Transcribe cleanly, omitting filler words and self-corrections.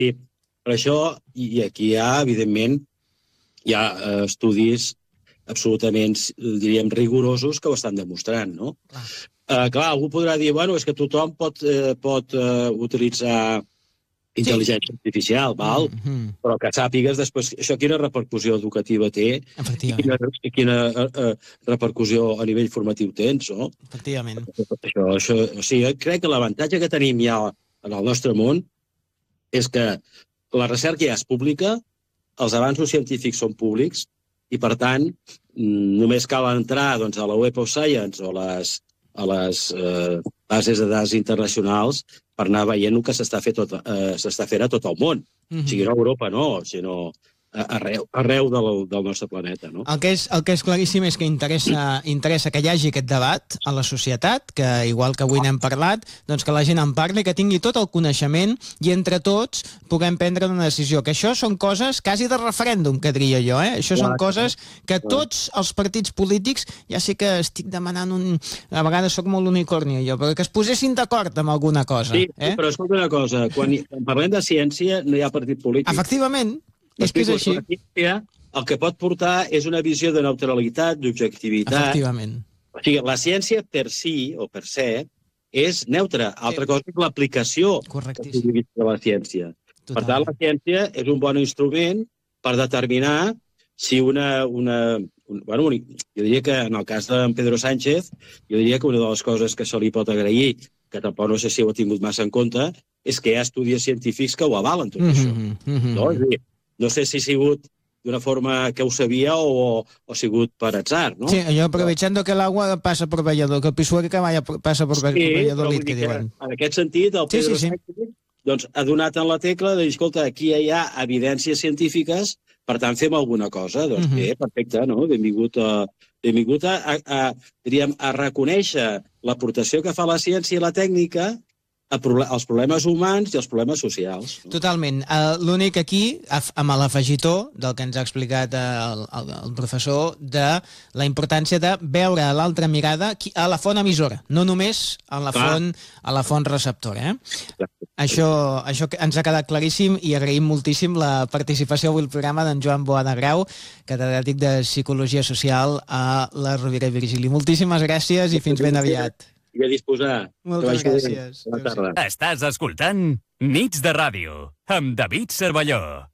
Sí, per això, i aquí hi ha, evidentment, estudis absolutament, diríem, rigorosos que ho estan demostrant, no? Clar, algú podrà dir, bueno, és que tothom pot utilitzar intel·ligència artificial, val? Però que sàpigues després això quina repercussió educativa té i quina repercussió a nivell formatiu tens, no? Efectivament. O sigui, crec que l'avantatge que tenim ja en el nostre món és que la recerca ja és pública, els avanços científics són públics i, per tant, només cal entrar a la Web of Science o a les bases de dades internacionals per anar veient el que s'està fent a tot el món. O sigui, no a Europa, no, sinó arreu del nostre planeta, no? El que és claríssim és que interessa que hi hagi aquest debat a la societat, que igual que avui n'hem parlat, doncs que la gent en parli, que tingui tot el coneixement i entre tots puguem prendre una decisió. Que això són coses quasi de referèndum, que diria jo, eh? Això són coses que tots els partits polítics, ja sé que estic demanant a vegades sóc molt unicorni jo, però que es posessin d'acord amb alguna cosa. Sí, però escolta una cosa, quan parlem de ciència no hi ha partit polític. Efectivament. És que és així. El que pot portar és una visió de neutralitat, d'objectivitat. Efectivament. O sigui, la ciència per si, o per se, és neutra. Altra cosa és l'aplicació de la ciència. Per tant, la ciència és un bon instrument per determinar si jo diria que en el cas d'en Pedro Sánchez, jo diria que una de les coses que se li pot agrair, que tampoc no sé si ho ha tingut massa en compte, és que hi ha estudis científics que ho avalen tot això. No? És a dir, no sé si ha sigut d'una forma que ho sabia o ha sigut per atzar, ¿no? Sí, yo aprovechando que el agua pasa por Valladolid, que el pisuerga que pasa por Valladolid, que diuen. En aquest sentit, el Pedro Sánchez ha donat en la tecla de dir, escolta, aquí hi ha evidències científiques, per tant, fem alguna cosa. Doncs bé, perfecte, no? Benvingut a reconèixer l'aportació que fa la ciència i la tècnica als problemes humans i als problemes socials. Totalment. L'únic aquí, amb l'afegitó del que ens ha explicat el professor, de la importància de veure l'altra mirada a la font emissora, no només a la font receptora. Això ens ha quedat claríssim i agraïm moltíssim la participació avui al programa d'en Joan Boada Grau, catedràtic de Psicologia Social a la Rovira i Virgili. Moltíssimes gràcies i fins ben aviat. I a disposar. Moltes gràcies. Bona tarda. Estàs escoltant Nits de Ràdio amb David Cervelló.